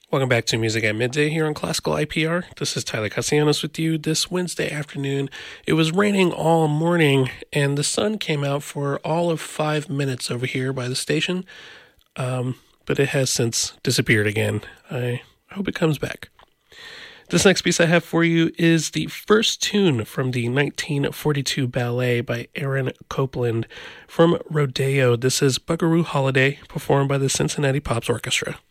Welcome back to Music at Midday here on Classical IPR. This is Tyler Castellanos with you this Wednesday afternoon. It was raining all morning, and the sun came out for all of 5 minutes over here by the station, but it has since disappeared again. I hope it comes back. This next piece I have for you is the first tune from the 1942 ballet by Aaron Copland from Rodeo. This is Buckaroo Holiday, performed by the Cincinnati Pops Orchestra.